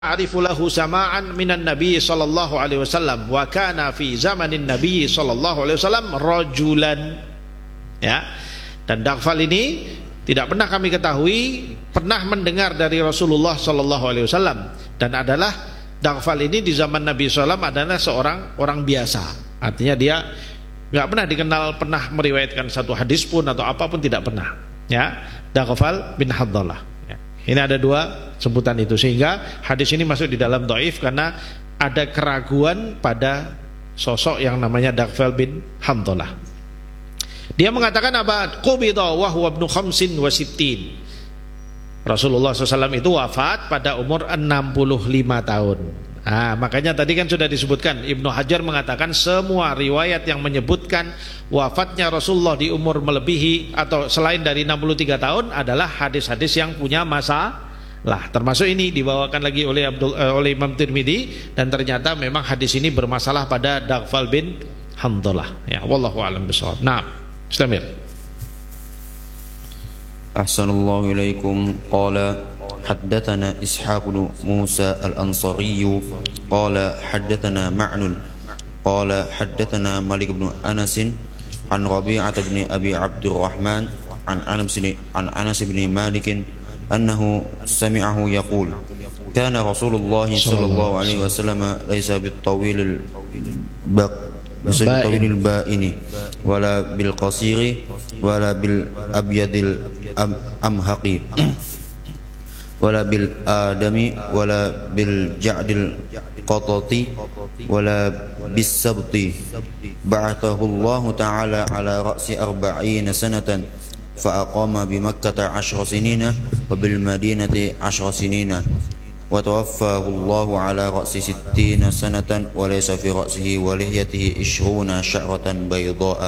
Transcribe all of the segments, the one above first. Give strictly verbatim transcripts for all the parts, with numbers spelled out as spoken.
a'rifu lahu sama'an minan nabi sallallahu alaihi wasallam wa kana fi zamanin nabi sallallahu alaihi wasallam rajulan. Ya. Dan Daghfal ini tidak pernah kami ketahui pernah mendengar dari Rasulullah sallallahu alaihi wasallam, dan adalah Daghfal ini di zaman Nabi sallallahu alaihi wasallam adalah seorang orang biasa. Artinya dia enggak pernah dikenal pernah meriwayatkan satu hadis pun atau apapun, tidak pernah. Ya, Daghfal bin Hanzalah. Ya. Ini ada dua sebutan itu, sehingga hadis ini masuk di dalam dhaif karena ada keraguan pada sosok yang namanya Daghfal bin Hanzalah. Dia mengatakan apa? Qubida wa huwa ibnu khamsin wa sittin. Rasulullah shallallahu alaihi wasallam itu wafat pada umur enam puluh lima tahun. Nah, makanya tadi kan sudah disebutkan, Ibnu Hajar mengatakan semua riwayat yang menyebutkan wafatnya Rasulullah di umur melebihi atau selain dari enam puluh tiga tahun adalah hadis-hadis yang punya masalah. Termasuk ini dibawakan lagi oleh Abdul, uh, oleh Imam Tirmidzi, dan ternyata memang hadis ini bermasalah pada Daghfal bin Hanzalah. Ya, wallahu a'lam bishawab. Nah, istamir. Ahsanallahu ilaikum. Qala haddatsana Ishaq bin Musa al-Ansari qala haddatsana Ma'nun qala haddatsana Malik bin Anas an Rabi'ah bin Abi Abdurrahman an Anas bin an Anas bin Malik annahu sami'ahu yaqul kana Rasulullah sallallahu alaihi wasallam laysa bit-tawil al-baq بالطويل البائن ولا بالقصير ولا بالأبيض الأمهق ولا بالآدم ولا بالجعد القطط ولا بالسبط بعثه الله تعالى على رأس أربعين سنة فأقام بمكة عشر سنين وبالمدينة عشر سنين وتوفاه الله على رأس ستين سنة وليس في رأسه ولحيته عشرون شعرة بيضاء.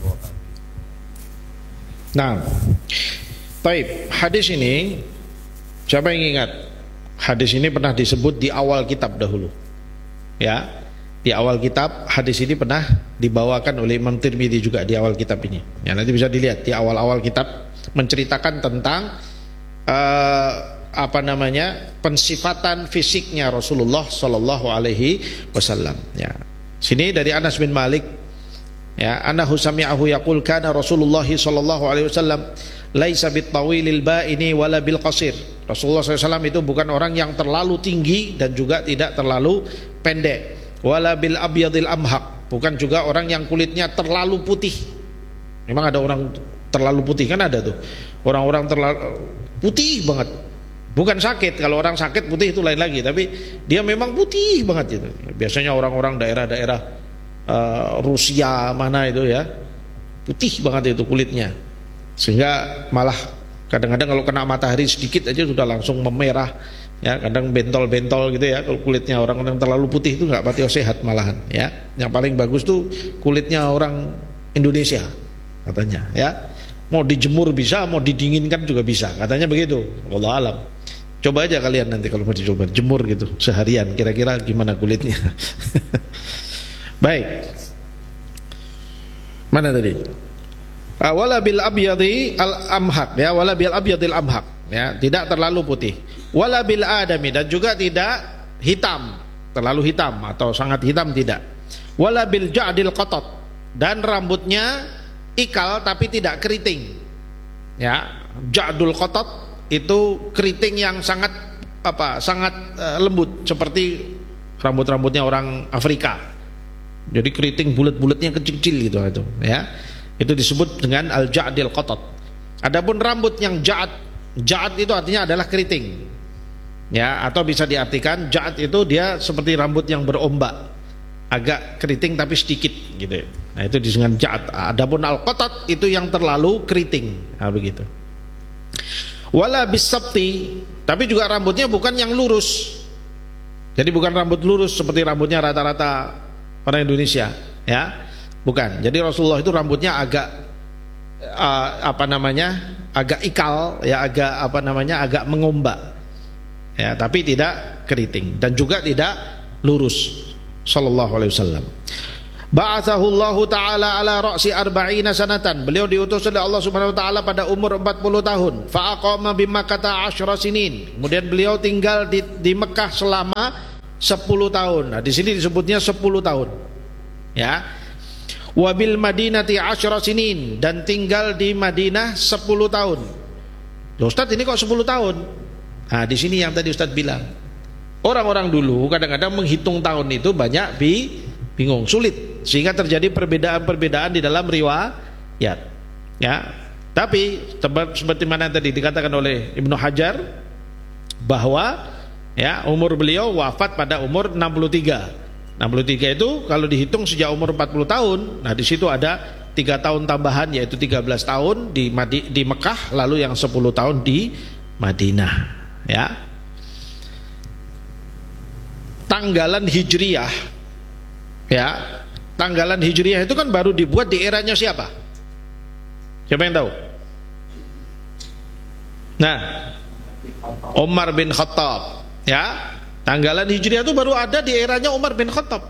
Nah, baik, hadis ini siapa yang ingat? Hadis ini pernah disebut di awal kitab dahulu. Ya, di awal kitab hadis ini pernah dibawakan oleh Imam Tirmidzi juga di awal kitab ini. Ya, nanti bisa dilihat di awal-awal kitab menceritakan tentang uh, apa namanya pensifatan fisiknya Rasulullah Sallallahu Alaihi Wasallam. Ya, sini dari Anas bin Malik. Ya, annahu sami'ahu yaqul kana Rasulullah Sallallahu Alaihi Wasallam laisa bit-tawilil ba'ini wala bil qasir. Rasulullah Sallallahu Alaihi Wasallam itu bukan orang yang terlalu tinggi dan juga tidak terlalu pendek. Wala bil abyadil amhaq, bukan juga orang yang kulitnya terlalu putih. Memang ada orang terlalu putih, kan ada tuh orang-orang terlalu putih banget. Bukan sakit, kalau orang sakit putih itu lain lagi, tapi dia memang putih banget itu. Biasanya orang-orang daerah-daerah uh, Rusia mana itu ya, putih banget itu kulitnya. Sehingga malah kadang-kadang kalau kena matahari sedikit aja sudah langsung memerah. Ya, kadang bentol-bentol gitu ya. Kalau kulitnya orang yang terlalu putih itu nggak pati sehat malahan. Ya, yang paling bagus tuh kulitnya orang Indonesia katanya. Ya, mau dijemur bisa, mau didinginkan juga bisa. Katanya begitu. Wallahu alam. Coba aja kalian nanti kalau mau dicoba jemur gitu seharian, kira-kira gimana kulitnya. Baik. Mana tadi? Wala bil abyadi al amhaq, ya, wala bil abyadil amhaq, ya, tidak terlalu putih. Wala bil adami, dan juga tidak hitam, terlalu hitam atau sangat hitam tidak. Wala bil ja'dil qatat, dan rambutnya ikal tapi tidak keriting. Ya, ja'dul qatat itu keriting yang sangat apa? Sangat uh, lembut seperti rambut-rambutnya orang Afrika. Jadi keriting bulat-bulatnya kecil-kecil gitu itu, ya. Itu disebut dengan al-ja'dil qatat. Adapun rambut yang ja'ad, ja'ad itu artinya adalah keriting. Ya, atau bisa diartikan ja'ad itu dia seperti rambut yang berombak, agak keriting tapi sedikit gitu. Nah, itu disebut dengan ja'ad. Adapun al-qatat itu yang terlalu keriting. Nah, begitu. Wala bisabti, tapi juga rambutnya bukan yang lurus. Jadi bukan rambut lurus seperti rambutnya rata-rata orang Indonesia, ya. Bukan. Jadi Rasulullah itu rambutnya agak uh, apa namanya? agak ikal, ya, agak apa namanya? agak mengombak. Ya, tapi tidak keriting dan juga tidak lurus sallallahu alaihi wasallam. Ba'athahu Allah Ta'ala ala ra'si arba'ina sanatan. Beliau diutus oleh Allah Subhanahu wa taala pada umur empat puluh tahun. Fa aqama bi Makkah asyra sinin. Kemudian beliau tinggal di, di Mekah selama sepuluh tahun. Nah, di sini disebutnya sepuluh tahun. Ya. Wa bil Madinati asyra sinin, dan tinggal di Madinah sepuluh tahun. Loh, Ustaz, ini kok sepuluh tahun? Nah, di sini yang tadi Ustaz bilang. Orang-orang dulu kadang-kadang menghitung tahun itu banyak bi bingung, sulit, sehingga terjadi perbedaan-perbedaan di dalam riwayat. Ya. Tapi seperti mana tadi dikatakan oleh Ibnu Hajar bahwa ya, umur beliau wafat pada umur enam puluh tiga. enam puluh tiga itu kalau dihitung sejak umur empat puluh tahun. Nah, di situ ada tiga tahun tambahan, yaitu tiga belas tahun di Madi, di Mekah, lalu yang sepuluh tahun di Madinah, ya. Tanggalan Hijriyah, ya, tanggalan Hijriyah itu kan baru dibuat di eranya siapa? Siapa yang tahu? Nah, Umar bin Khattab, ya. Tanggalan Hijriyah itu baru ada di eranya Umar bin Khattab.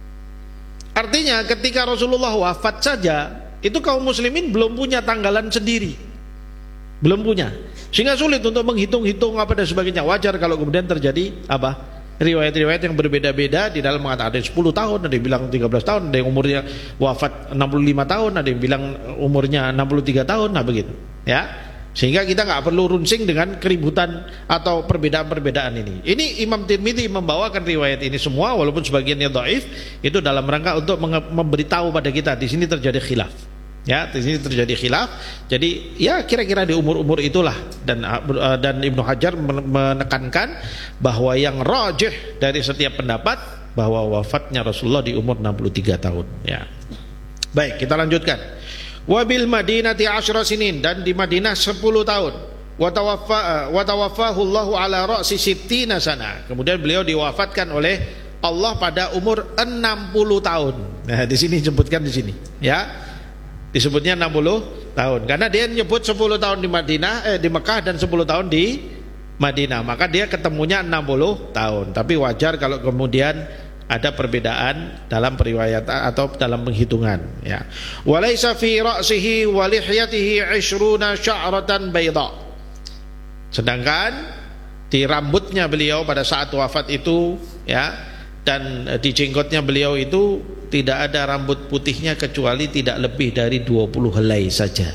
Artinya ketika Rasulullah wafat saja, itu kaum muslimin belum punya tanggalan sendiri, belum punya, sehingga sulit untuk menghitung-hitung apa dan sebagainya. Wajar kalau kemudian terjadi apa, riwayat-riwayat yang berbeda-beda di dalam mengatakan ada yang sepuluh tahun, ada yang bilang tiga belas tahun, ada yang umurnya wafat enam puluh lima tahun, ada yang bilang umurnya enam puluh tiga tahun. Nah, begitu, ya. Sehingga kita nggak perlu runsing dengan keributan atau perbedaan-perbedaan ini. Ini Imam Tirmidzi membawakan riwayat ini semua, walaupun sebagiannya dhaif, itu dalam rangka untuk memberitahu pada kita di sini terjadi khilaf. Ya, di sini terjadi khilaf. Jadi ya kira-kira di umur-umur itulah, dan dan Ibnu Hajar menekankan bahwa yang rajih dari setiap pendapat bahwa wafatnya Rasulullah di umur enam puluh tiga tahun. Ya. Baik, kita lanjutkan. Wabil Madinati asyra sinin, dan di Madinah sepuluh tahun. Wa tawaffa wa tawaffahu Allahu ala ra'si sittina sana. Kemudian beliau diwafatkan oleh Allah pada umur enam puluh tahun. Nah, di sini disebutkan di sini, ya. Disebutnya enam puluh tahun karena dia nyebut sepuluh tahun di Madinah, eh di Mekah, dan sepuluh tahun di Madinah. Maka dia ketemunya enam puluh tahun. Tapi wajar kalau kemudian ada perbedaan dalam periwayatan atau dalam penghitungan, ya. Walaysa fi ra'sihi wa lihyatihi ishruna sya'ratan bayda. Sedangkan di rambutnya beliau pada saat wafat itu, ya, dan di jenggotnya beliau itu tidak ada rambut putihnya kecuali tidak lebih dari dua puluh helai saja.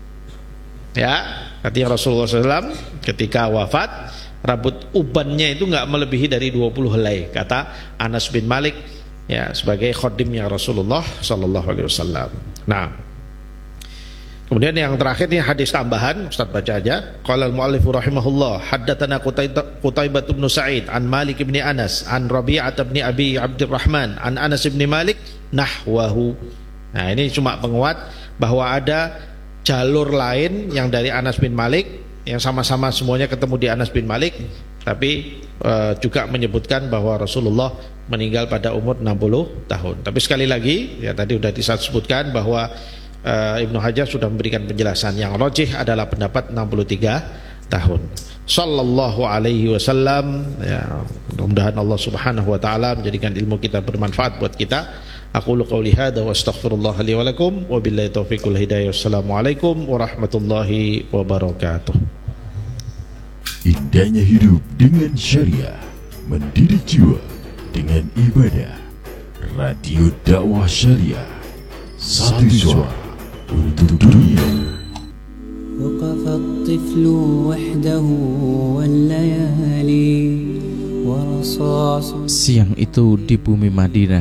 Ya, artinya Rasulullah shallallahu alaihi wasallam ketika wafat, rambut ubannya itu enggak melebihi dari dua puluh helai, kata Anas bin Malik, ya, sebagai khodimnya Rasulullah sallallahu alaihi wasallam. Nah, kemudian yang terakhir ini hadis tambahan, Ustaz baca aja. Qala al-muallif rahimahullah, haddatsana Qutaibah bin Sa'id an Malik bin Anas an Rabi'ah bin Abi Abdurrahman an Anas bin Malik nahwahu. Nah, ini cuma penguat bahwa ada jalur lain yang dari Anas bin Malik, yang sama-sama semuanya ketemu di Anas bin Malik, tapi uh, juga menyebutkan bahwa Rasulullah meninggal pada umur enam puluh tahun. Tapi sekali lagi, ya, tadi sudah disebutkan bahwa uh, Ibnu Hajar sudah memberikan penjelasan. Yang rajih adalah pendapat enam puluh tiga tahun. Sallallahu alaihi wasallam, ya, mudah-mudahan Allah Subhanahu wa taala menjadikan ilmu kita bermanfaat buat kita. Aqulu qouli hadza wa astaghfirullah li wa lakum wa billahi taufiq wal hidayah. Wassalamualaikum warahmatullahi wabarakatuh. Indahnya hidup dengan syariah, mendidik jiwa dengan ibadah. Radio dakwah syariah, satu suara untuk dunia. وقف الطفل وحده والليالي ورصاص. Siang itu di bumi Madinah,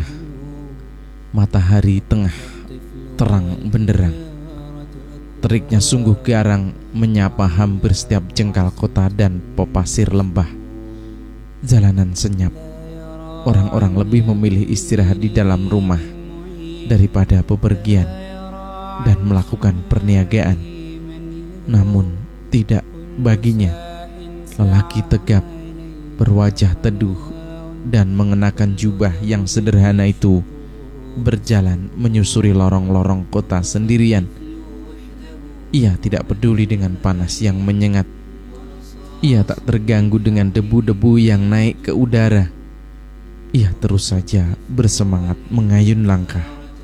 matahari tengah terang benderang. Teriknya sungguh garang menyapa hampir setiap jengkal kota dan pepasir lembah. Jalanan senyap. Orang-orang lebih memilih istirahat di dalam rumah daripada bepergian dan melakukan perniagaan. Namun tidak baginya. Lelaki tegap, berwajah teduh dan mengenakan jubah yang sederhana itu berjalan menyusuri lorong-lorong kota sendirian. Ia tidak peduli dengan panas yang menyengat. Ia tak terganggu dengan debu-debu yang naik ke udara. Ia terus saja bersemangat mengayun langkah.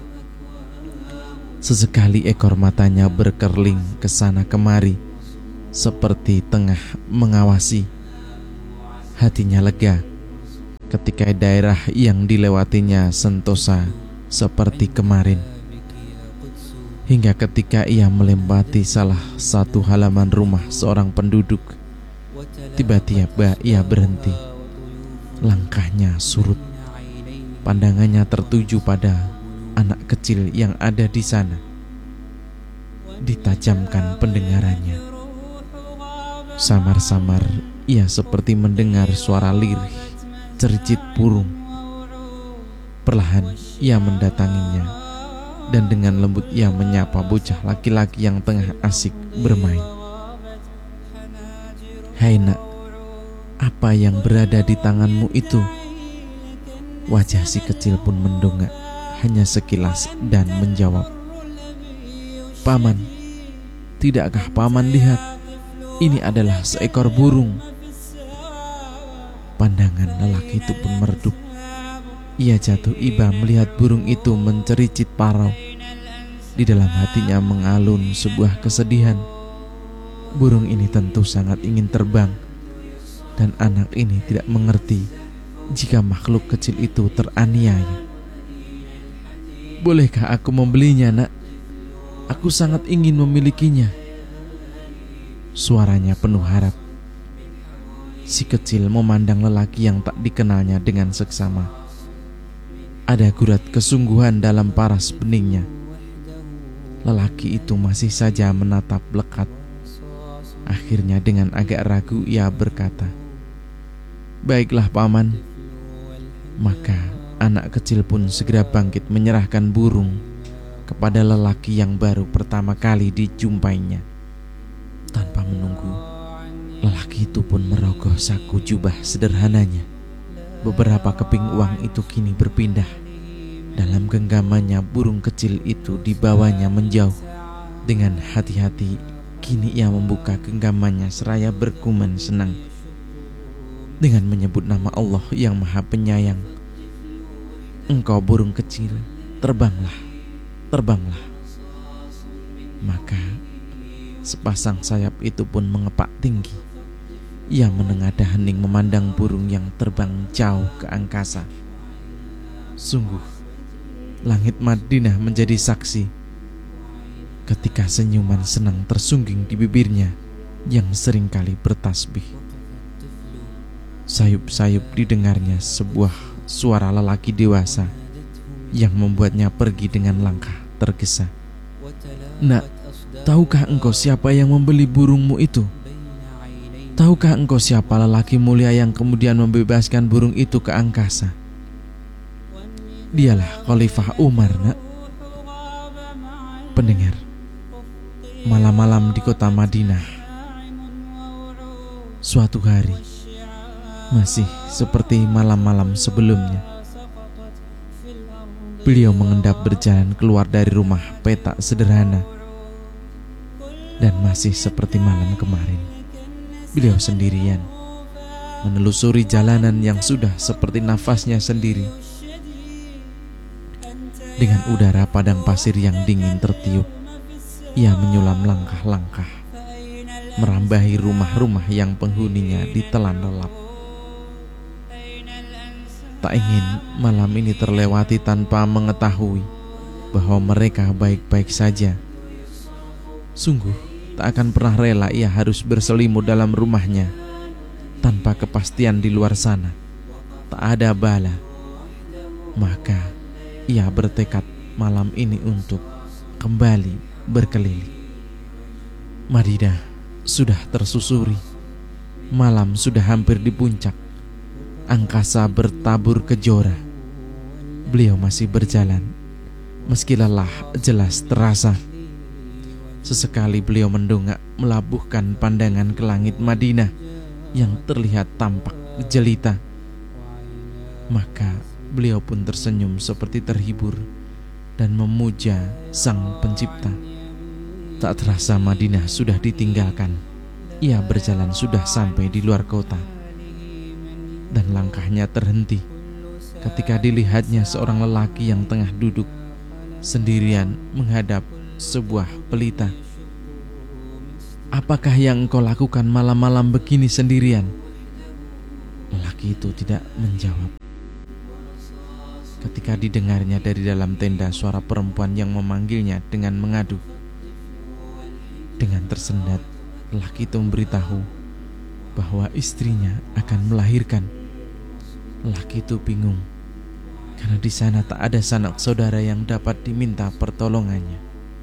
Sesekali ekor matanya berkerling ke sana kemari, seperti tengah mengawasi. Hatinya lega ketika daerah yang dilewatinya sentosa seperti kemarin. Hingga ketika ia melewati salah satu halaman rumah seorang penduduk, tiba-tiba ia berhenti. Langkahnya surut. Pandangannya tertuju pada anak kecil yang ada di sana. Ditajamkan pendengarannya. Samar-samar ia seperti mendengar suara lirih cericit burung. Perlahan ia mendatanginya, dan dengan lembut ia menyapa bocah laki-laki yang tengah asik bermain. "Hai nak, apa yang berada di tanganmu itu?" Wajah si kecil pun mendongak hanya sekilas dan menjawab, "Paman, tidakkah paman lihat? Ini adalah seekor burung." Pandangan lelaki itu pun meredup. Ia jatuh iba melihat burung itu mencericit parau. Di dalam hatinya mengalun sebuah kesedihan. Burung ini tentu sangat ingin terbang, dan anak ini tidak mengerti jika makhluk kecil itu teraniaya. "Bolehkah aku membelinya, nak? Aku sangat ingin memilikinya." Suaranya penuh harap. Si kecil memandang lelaki yang tak dikenalnya dengan seksama. Ada gurat kesungguhan dalam paras beningnya. Lelaki itu masih saja menatap lekat. Akhirnya dengan agak ragu ia berkata, "Baiklah paman." Maka anak kecil pun segera bangkit menyerahkan burung kepada lelaki yang baru pertama kali dijumpainya. Tanpa menunggu, lelaki itu pun merogoh saku jubah sederhananya. Beberapa keping uang itu kini berpindah. Dalam genggamannya burung kecil itu dibawanya menjauh. Dengan hati-hati kini ia membuka genggamannya seraya bergumam senang. Dengan menyebut nama Allah yang Maha Penyayang, "Engkau burung kecil, terbanglah, terbanglah." Maka sepasang sayap itu pun mengepak tinggi. Ia menengadah hening memandang burung yang terbang jauh ke angkasa. Sungguh, langit Madinah menjadi saksi ketika senyuman senang tersungging di bibirnya yang seringkali bertasbih. Sayup-sayup didengarnya sebuah suara lelaki dewasa yang membuatnya pergi dengan langkah tergesa. "Nak, tahukah engkau siapa yang membeli burungmu itu? Tahukah engkau siapa lelaki mulia yang kemudian membebaskan burung itu ke angkasa?" "Dialah Khalifah Umar, nak." Pendengar, malam-malam di kota Madinah, suatu hari masih seperti malam-malam sebelumnya, beliau mengendap berjalan keluar dari rumah petak sederhana. Dan masih seperti malam kemarin, beliau sendirian menelusuri jalanan yang sudah seperti nafasnya sendiri. Dengan udara padang pasir yang dingin tertiup, ia menyulam langkah-langkah, merambahi rumah-rumah yang penghuninya ditelan lelap. Tak ingin malam ini terlewati tanpa mengetahui bahwa mereka baik-baik saja. Sungguh tak akan pernah rela ia harus berselimut dalam rumahnya tanpa kepastian di luar sana tak ada bala. Maka ia bertekad malam ini untuk kembali berkeliling. Madinah sudah tersusuri, malam sudah hampir di puncak, angkasa bertabur kejora. Beliau masih berjalan, meski lelah jelas terasa. Sesekali beliau mendongak melabuhkan pandangan ke langit Madinah yang terlihat tampak jelita. Maka beliau pun tersenyum seperti terhibur dan memuja Sang Pencipta. Tak terasa Madinah sudah ditinggalkan. Ia berjalan sudah sampai di luar kota, dan langkahnya terhenti ketika dilihatnya seorang lelaki yang tengah duduk sendirian menghadap sebuah pelita. Apakah yang engkau lakukan malam-malam begini sendirian? Lelaki itu tidak menjawab. Ketika didengarnya dari dalam tenda suara perempuan yang memanggilnya dengan mengadu. Dengan tersendat, lelaki itu memberitahu bahwa istrinya akan melahirkan. Lelaki itu bingung karena di sana tak ada sanak saudara yang dapat diminta pertolongannya.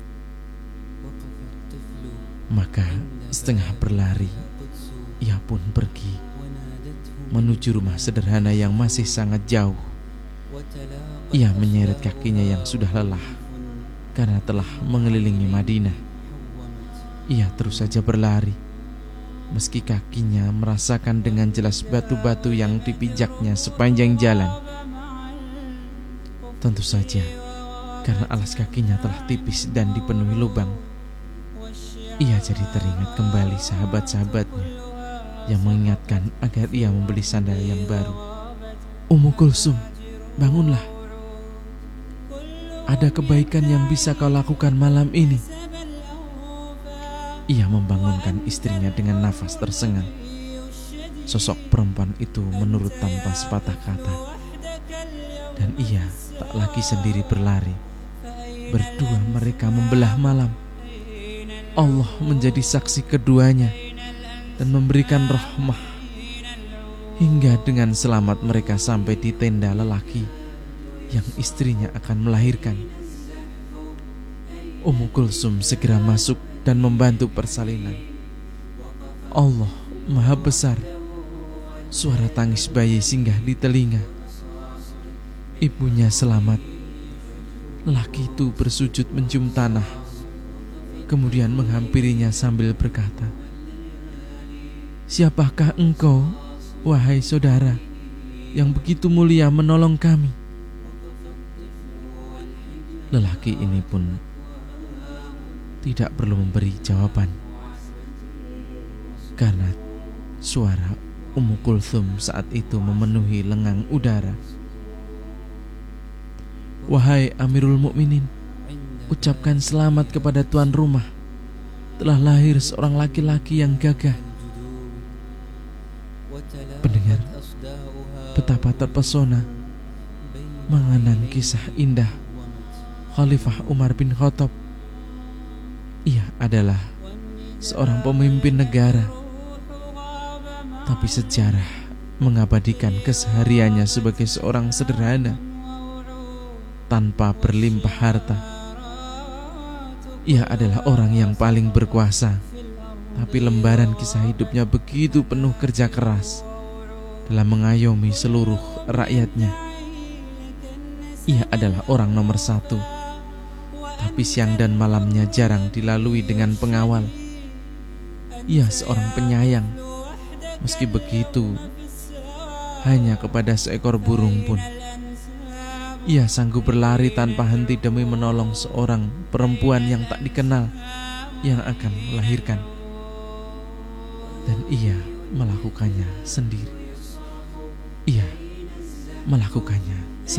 Maka setengah berlari, ia pun pergi menuju rumah sederhana yang masih sangat jauh. Ia menyeret kakinya yang sudah lelah karena telah mengelilingi Madinah. Ia terus saja berlari, meski kakinya merasakan dengan jelas batu-batu yang dipijaknya sepanjang jalan. Tentu saja, karena alas kakinya telah tipis dan dipenuhi lubang, ia jadi teringat kembali sahabat-sahabatnya yang mengingatkan agar ia membeli sandal yang baru. Ummu Kulsum, bangunlah. Ada kebaikan yang bisa kau lakukan malam ini. Ia membangunkan istrinya dengan nafas tersengal. Sosok perempuan itu menurut tanpa sepatah kata. Dan ia tak lagi sendiri berlari. Berdua mereka membelah malam. Allah menjadi saksi keduanya dan memberikan rahmah hingga dengan selamat mereka sampai di tenda lelaki yang istrinya akan melahirkan. Ummu Kulsum segera masuk dan membantu persalinan. Allah Maha Besar. Suara tangis bayi singgah di telinga. Ibunya selamat. Laki itu bersujud mencium tanah, kemudian menghampirinya sambil berkata, "Siapakah engkau, wahai saudara, yang begitu mulia menolong kami?" Lelaki ini pun tidak perlu memberi jawaban, karena suara Ummu Kulsum saat itu memenuhi lengang udara. "Wahai Amirul Mukminin, ucapkan selamat kepada tuan rumah. Telah lahir seorang laki-laki yang gagah." Pendengar betapa terpesona mengenang kisah indah Khalifah Umar bin Khattab. Ia adalah seorang pemimpin negara, tapi sejarah mengabadikan kesehariannya sebagai seorang sederhana tanpa berlimpah harta. Ia adalah orang yang paling berkuasa, tapi lembaran kisah hidupnya begitu penuh kerja keras dalam mengayomi seluruh rakyatnya. Ia adalah orang nomor satu, tapi siang dan malamnya jarang dilalui dengan pengawal. Ia seorang penyayang, meski begitu hanya kepada seekor burung pun. Ia sanggup berlari tanpa henti demi menolong seorang perempuan yang tak dikenal yang akan melahirkan. Dan ia melakukannya sendiri. Ia melakukannya